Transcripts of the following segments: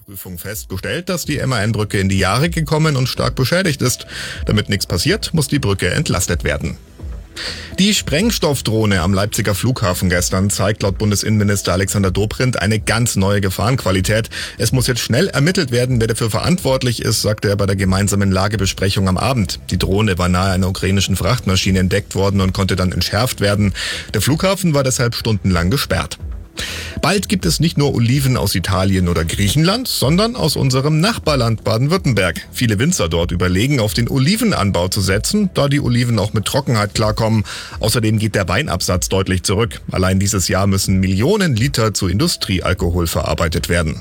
Prüfung festgestellt, dass die MAN-Brücke in die Jahre gekommen und stark beschädigt ist. Damit nichts passiert, muss die Brücke entlastet werden. Die Sprengstoffdrohne am Leipziger Flughafen gestern zeigt laut Bundesinnenminister Alexander Dobrindt eine ganz neue Gefahrenqualität. Es muss jetzt schnell ermittelt werden, wer dafür verantwortlich ist, sagte er bei der gemeinsamen Lagebesprechung am Abend. Die Drohne war nahe einer ukrainischen Frachtmaschine entdeckt worden und konnte dann entschärft werden. Der Flughafen war deshalb stundenlang gesperrt. Bald gibt es nicht nur Oliven aus Italien oder Griechenland, sondern aus unserem Nachbarland Baden-Württemberg. Viele Winzer dort überlegen, auf den Olivenanbau zu setzen, da die Oliven auch mit Trockenheit klarkommen. Außerdem geht der Weinabsatz deutlich zurück. Allein dieses Jahr müssen Millionen Liter zu Industriealkohol verarbeitet werden.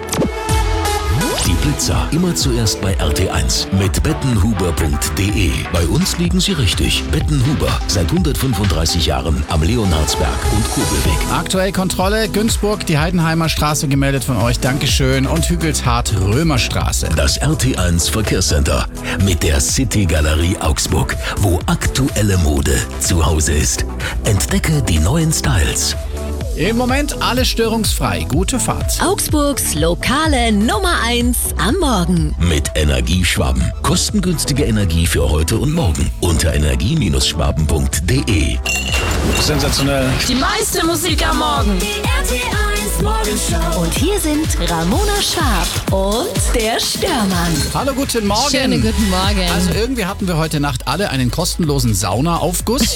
Die Blitzer immer zuerst bei RT1 mit bettenhuber.de. Bei uns liegen sie richtig. Bettenhuber, seit 135 Jahren am Leonhardsberg und Kobelweg. Aktuell Kontrolle, Günzburg, die Heidenheimer Straße gemeldet von euch, Dankeschön. Und Hügelshardt, Römerstraße. Das RT1 Verkehrscenter mit der City Galerie Augsburg, wo aktuelle Mode zu Hause ist. Entdecke die neuen Styles. Im Moment alles störungsfrei. Gute Fahrt. Augsburgs lokale Nummer 1 am Morgen. Mit Energieschwaben. Kostengünstige Energie für heute und morgen. Unter energie-schwaben.de. Sensationell. Die meiste Musik am Morgen. Die RT1 Morgenshow. Und hier sind Ramona Schwarb und der Störmann. Hallo, guten Morgen. Schönen guten Morgen. Also irgendwie hatten wir heute Nacht alle einen kostenlosen Saunaaufguss.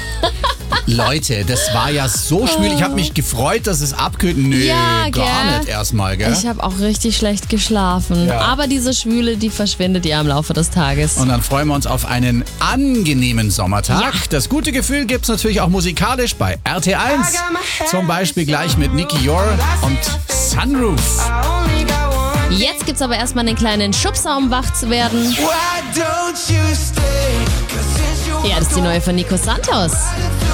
Leute, das war ja so schwül. Ich habe mich gefreut, dass es abkühlt. Nö, Ja, gar gell? nicht erstmal, gell? Ich habe auch richtig schlecht geschlafen. Ja. Aber diese Schwüle, die verschwindet ja im Laufe des Tages. Und dann freuen wir uns auf einen angenehmen Sommertag. Ja. Das gute Gefühl gibt's natürlich auch musikalisch bei RT1. Zum Beispiel gleich mit Nicky Yor und Sunroof. Jetzt gibt's aber erstmal einen kleinen Schubser, um wach zu werden. Ja, das ist die neue von Nico Santos.